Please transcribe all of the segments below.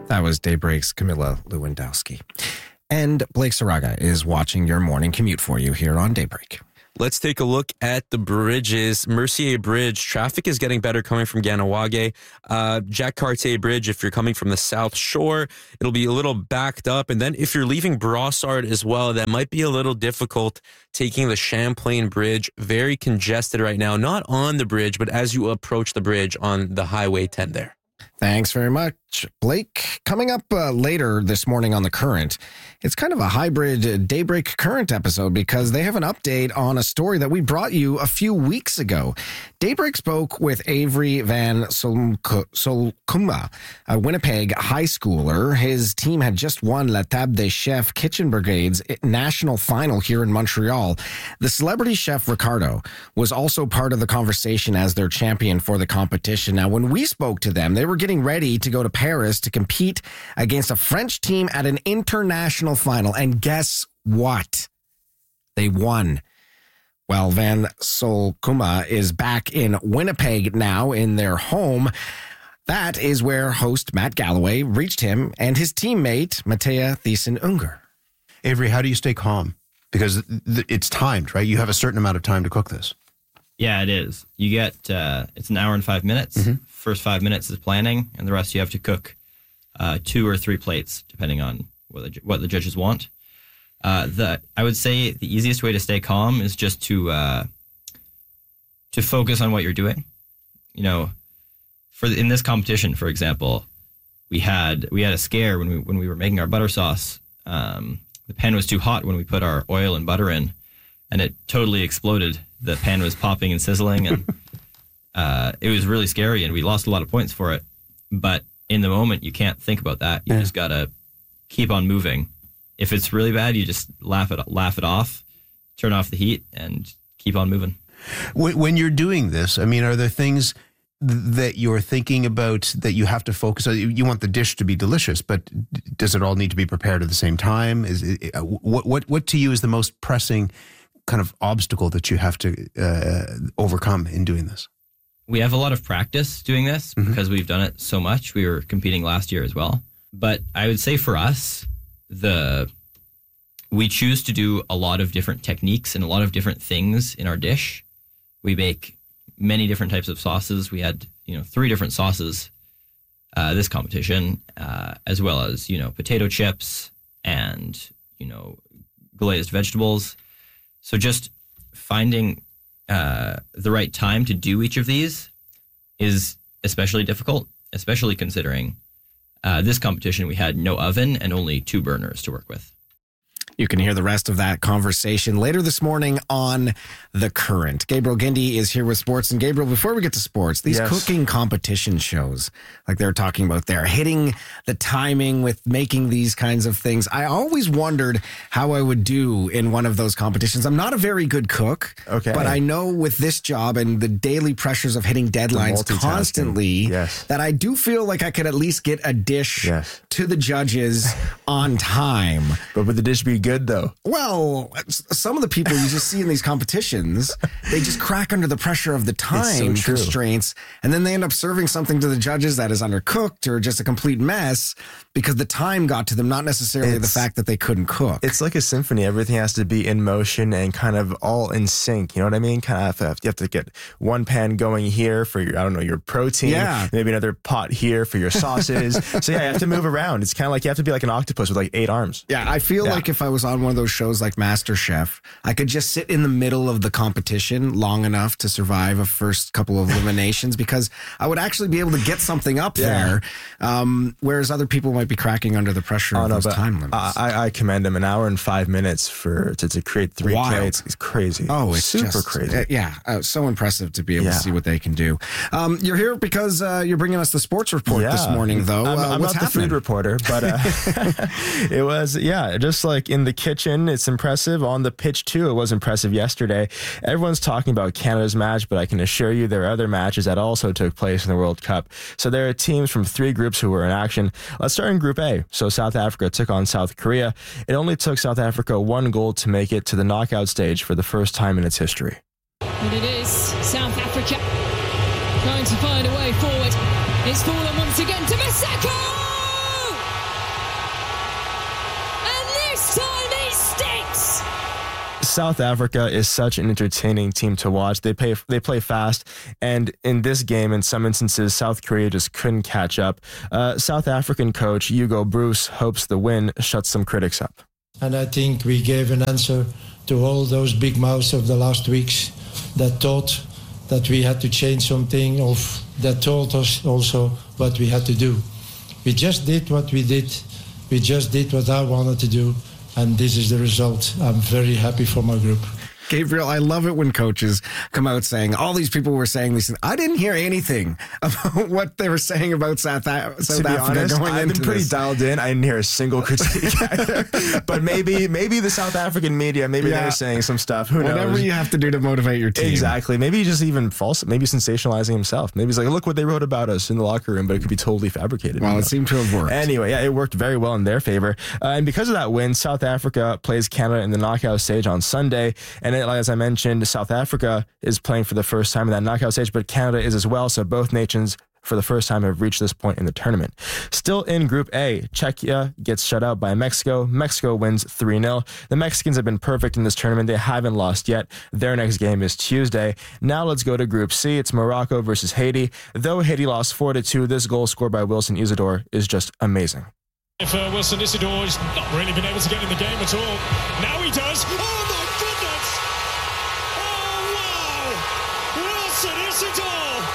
That was Daybreak's Camilla Lewandowski. And Blake Saraga is watching your morning commute for you here on Daybreak. Let's take a look at the bridges. Mercier Bridge, traffic is getting better coming from Ganawage. Jacques Cartier Bridge, if you're coming from the South Shore, it'll be a little backed up. And then if you're leaving Brossard as well, that might be a little difficult taking the Champlain Bridge. Very congested right now, not on the bridge, but as you approach the bridge on the Highway 10 there. Thanks very much, Blake. Coming up later this morning on The Current, it's kind of a hybrid Daybreak Current episode because they have an update on a story that we brought you a few weeks ago. Daybreak spoke with Avery Van Solkuma, a Winnipeg high schooler. His team had just won La Table des Chefs Kitchen Brigade's national final here in Montreal. The celebrity chef Ricardo was also part of the conversation as their champion for the competition. Now, when we spoke to them, they were getting ready to go to Paris to compete against a French team at an international final. And guess what? They won. Well, Van Solkuma is back in Winnipeg now in their home. That is where host Matt Galloway reached him and his teammate, Mattea Thiessen-Unger. Avery, how do you stay calm? Because it's timed, right? You have a certain amount of time to cook this. Yeah, it is. You get, it's an hour and 5 minutes. Mm-hmm. First 5 minutes is planning, and the rest you have to cook 2 or 3 plates, depending on what the judges want. I would say the easiest way to stay calm is just to focus on what you're doing. You know, in this competition, for example, we had a scare when we were making our butter sauce. The pan was too hot when we put our oil and butter in, and it totally exploded. The pan was popping and sizzling, and it was really scary, and we lost a lot of points for it. But in the moment, you can't think about that. You just gotta keep on moving. If it's really bad, you just laugh it off, turn off the heat, and keep on moving. When you're doing this, I mean, are there things that you're thinking about that you have to focus on? You want the dish to be delicious, but does it all need to be prepared at the same time? What to you is the most pressing kind of obstacle that you have to overcome in doing this? We have a lot of practice doing this because we've done it so much. We were competing last year as well. But I would say for us, we choose to do a lot of different techniques and a lot of different things in our dish. We make many different types of sauces. We had, 3 different sauces this competition, as well as, potato chips and, glazed vegetables. So just finding the right time to do each of these is especially difficult, especially considering this competition, we had no oven and only 2 burners to work with. You can hear the rest of that conversation later this morning on The Current. Gabriel Gindi is here with sports. And Gabriel, before we get to sports, these cooking competition shows, like they're talking about there, hitting the timing with making these kinds of things. I always wondered how I would do in one of those competitions. I'm not a very good cook, but I know with this job and the daily pressures of hitting deadlines constantly that I do feel like I could at least get a dish to the judges on time. But would the dish be good, though? Well, some of the people you just see in these competitions, they just crack under the pressure of the time constraints, and then they end up serving something to the judges that is undercooked or just a complete mess because the time got to them, not necessarily the fact that they couldn't cook. It's like a symphony. Everything has to be in motion and kind of all in sync. You know what I mean? You have to get one pan going here for your protein, maybe another pot here for your sauces. So you have to move around. It's kind of like you have to be like an octopus with like 8 arms. Yeah, I feel like if I was on one of those shows like MasterChef, I could just sit in the middle of the competition long enough to survive a first couple of eliminations because I would actually be able to get something up there, whereas other people might be cracking under the pressure of those time limits. I commend them. An hour and 5 minutes to create 3 plates is crazy. Oh, it's super crazy. So impressive to be able to see what they can do. You're here because you're bringing us the sports report this morning, though. I'm not the food reporter, but it was, just like in the kitchen, it's impressive. On the pitch, too, it was impressive yesterday. Everyone's talking about Canada's match, but I can assure you there are other matches that also took place in the World Cup. So there are teams from 3 groups who were in action. Let's start in Group A. So South Africa took on South Korea. It only took South Africa 1 goal to make it to the knockout stage for the first time in its history. And it is South Africa trying to find a way forward. It's fallen once again to Maseko! South Africa is such an entertaining team to watch. They play fast, and in this game, in some instances, South Korea just couldn't catch up. South African coach Hugo Bruce hopes the win shuts some critics up. And I think we gave an answer to all those big mouths of the last weeks that thought that we had to change something, or that told us also what we had to do. We just did what we did. We just did what I wanted to do. And this is the result. I'm very happy for my group. Gabriel, I love it when coaches come out saying, all these people were saying these things. I didn't hear anything about what they were saying about South Africa honest, going I've been pretty this. dialed in. I didn't hear a single critique either. But maybe the South African media, they're saying some stuff. Who knows? Whatever you have to do to motivate your team. Exactly. Maybe he's just even false, maybe sensationalizing himself. Maybe he's like, look what they wrote about us in the locker room, but it could be totally fabricated. Well, it seemed to have worked. Anyway, yeah, it worked very well in their favor. And because of that win, South Africa plays Canada in the knockout stage on Sunday. And as I mentioned, South Africa is playing for the first time in that knockout stage, but Canada is as well. So both nations for the first time have reached this point in the tournament. Still in Group A, Czechia gets shut out by Mexico. Mexico wins 3-0. The Mexicans have been perfect in this tournament. They haven't lost yet. Their next game is Tuesday. Now let's go to Group C. It's Morocco versus Haiti. Though Haiti lost 4-2, this goal scored by Wilson Isidore is just amazing. If Wilson Isidore's not really been able to get in the game at all, now he does. Oh my goodness! Oh wow! Wilson Isidore!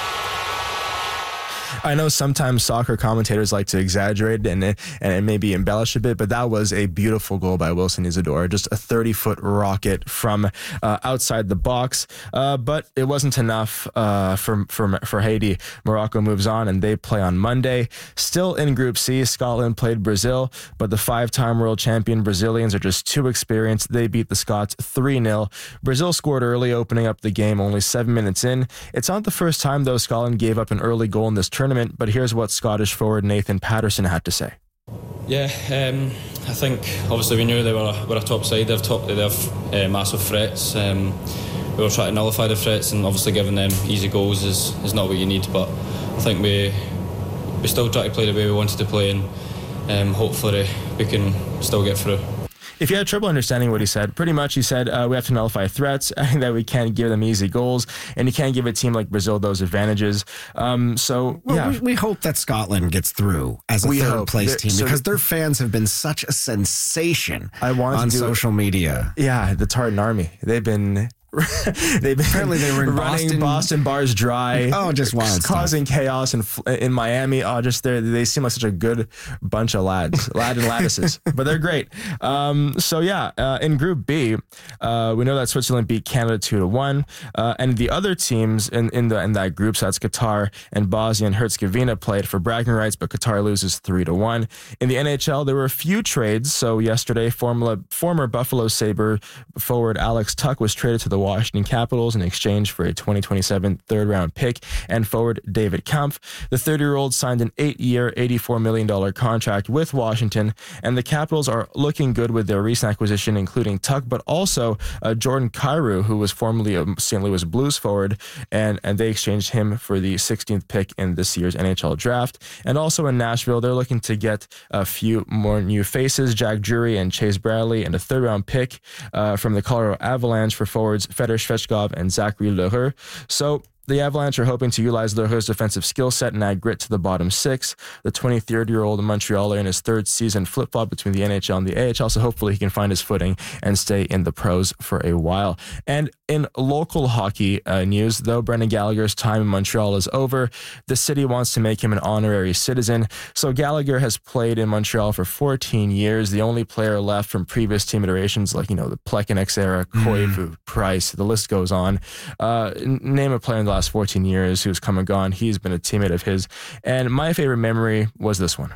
I know sometimes soccer commentators like to exaggerate and maybe embellish a bit, but that was a beautiful goal by Wilson Isidore. Just a 30-foot rocket from outside the box, but it wasn't enough for Haiti. Morocco moves on, and they play on Monday. Still in Group C, Scotland played Brazil, but the 5-time world champion Brazilians are just too experienced. They beat the Scots 3-0. Brazil scored early, opening up the game only 7 minutes in. It's not the first time, though, Scotland gave up an early goal in this tournament, but here's what Scottish forward Nathan Patterson had to say. Yeah, I think obviously we knew they were a top side. They have massive threats. We were trying to nullify the threats, and obviously giving them easy goals is not what you need. But I think we still try to play the way we wanted to play, and hopefully we can still get through. If you had trouble understanding what he said, pretty much he said we have to nullify threats, that we can't give them easy goals, and you can't give a team like Brazil those advantages. We hope that Scotland gets through as a third-place team, because their fans have been such a sensation on social media. Yeah, the Tartan Army. They've been apparently they were in running Boston bars dry. Oh, just wild causing stuff. Chaos in Miami. Oh, just they seem like such a good bunch of lad and laddises, but they're great. In Group B, we know that Switzerland beat Canada 2-1, and the other teams in that group, so that's Qatar and Bosnia and Herzegovina, played for bragging rights, but Qatar loses 3-1. In the NHL, there were a few trades. So yesterday, former Buffalo Sabre forward Alex Tuch was traded to the Washington Capitals in exchange for a 2027 third-round pick and forward David Kampf. The 30-year-old signed an 8-year, $84 million contract with Washington, and the Capitals are looking good with their recent acquisition, including Tuch, but also Jordan Kyrou, who was formerly a St. Louis Blues forward, and they exchanged him for the 16th pick in this year's NHL draft. And also in Nashville, they're looking to get a few more new faces, Jack Drury and Chase Bradley, and a third-round pick from the Colorado Avalanche for forwards Fedor Svechkov and Zachary Lheureux. So the Avalanche are hoping to utilize Lheureux's defensive skill set and add grit to the bottom six. The 23-year-old Montrealer in his third season flip-flop between the NHL and the AHL, so hopefully he can find his footing and stay in the pros for a while. And in local hockey news, though Brendan Gallagher's time in Montreal is over, the city wants to make him an honorary citizen. So Gallagher has played in Montreal for 14 years, the only player left from previous team iterations like, the Plekanec era, Koivu, Price, the list goes on. Name a player in the last 14 years who's come and gone. He's been a teammate of his. And my favorite memory was this one.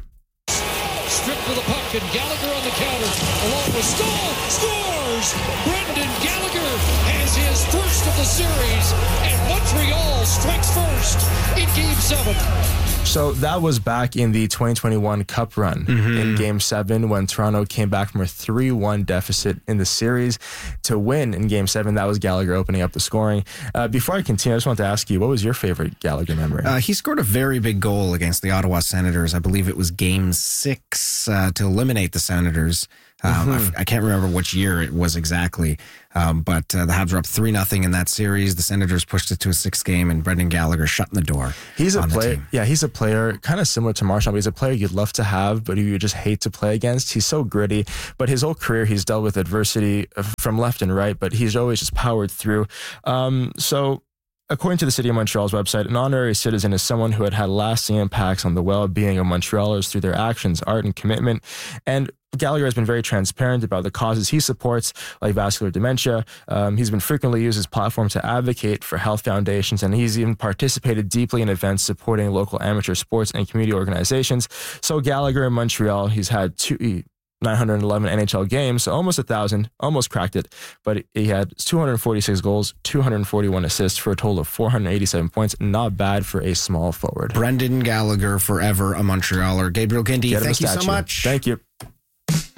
Stripped with a puck, and Gallagher on the counter, along with Stahl, scores! Brendan Gallagher has his first of the series, and Montreal strikes first in Game 7. So that was back in the 2021 Cup run in Game 7 when Toronto came back from a 3-1 deficit in the series to win in Game 7. That was Gallagher opening up the scoring. Before I continue, I just want to ask you, what was your favorite Gallagher memory? He scored a very big goal against the Ottawa Senators. I believe it was Game 6 to eliminate the Senators. I can't remember which year it was exactly. But the Habs were up 3-0 in that series. The Senators pushed it to a 6th game, and Brendan Gallagher shutting the door. He's a on the player. team. Yeah, he's a player kind of similar to Marchand, but he's a player you'd love to have, but who you just hate to play against. He's so gritty, but his whole career he's dealt with adversity from left and right, but he's always just powered through. So according to the City of Montreal's website, an honorary citizen is someone who had lasting impacts on the well-being of Montrealers through their actions, art, and commitment. And Gallagher has been very transparent about the causes he supports, like vascular dementia. He's been frequently used his platform to advocate for health foundations, and he's even participated deeply in events supporting local amateur sports and community organizations. So Gallagher in Montreal, he's had 911 NHL games, so almost 1,000, almost cracked it, but he had 246 goals, 241 assists for a total of 487 points. Not bad for a small forward. Brendan Gallagher, forever a Montrealer. Gabriel Guindy, thank you so much. Thank you.